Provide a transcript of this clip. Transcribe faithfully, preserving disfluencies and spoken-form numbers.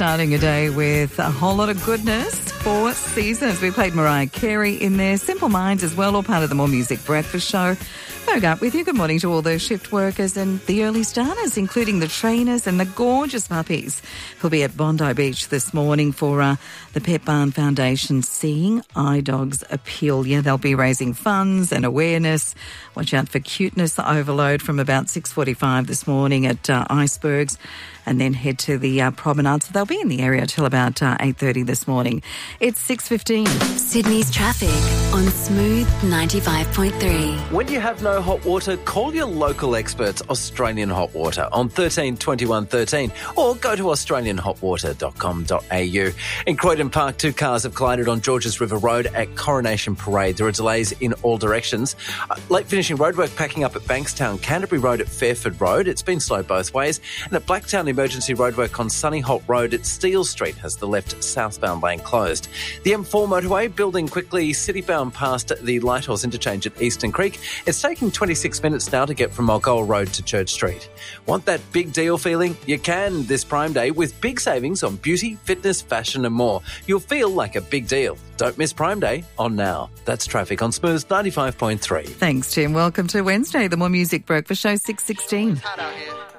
Starting a day with a whole lot of goodness. Four Seasons. We played Mariah Carey in there. Simple Minds as well, all part of the More Music Breakfast Show. Ferg up with you. Good morning to all the shift workers and the early starters, including the trainers and the gorgeous puppies who'll be at Bondi Beach this morning for uh, the Pet Barn Foundation Seeing Eye Dogs Appeal. Yeah, they'll be raising funds and awareness. Watch out for cuteness overload from about six forty-five this morning at uh, Icebergs, and then head to the uh, promenade. So they'll be in the area till about uh, eight thirty this morning. It's six fifteen. Sydney's traffic on Smooth ninety-five point three. When you have no hot water, call your local experts, Australian Hot Water, on thirteen twenty-one thirteen, or go to australian hot water dot com dot a u. In Croydon Park, two cars have collided on Georges River Road at Coronation Parade. There are delays in all directions. Uh, late finishing roadwork packing up at Bankstown, Canterbury Road at Fairford Road. It's been slow both ways. And at Blacktown, emergency roadwork on Sunny Holt Road at Steele Street has the left southbound lane closed. The M four motorway building quickly citybound past the Lighthorse interchange at Eastern Creek. It's taking twenty-six minutes now to get from Mulgoa Road to Church Street. Want that big deal feeling? You can this Prime Day with big savings on beauty, fitness, fashion and more. You'll feel like a big deal. Don't miss Prime Day on Now. That's traffic on Smooth ninety-five point three. Thanks, Tim. Welcome to Wednesday, the More Music Breakfast Show, six sixteen.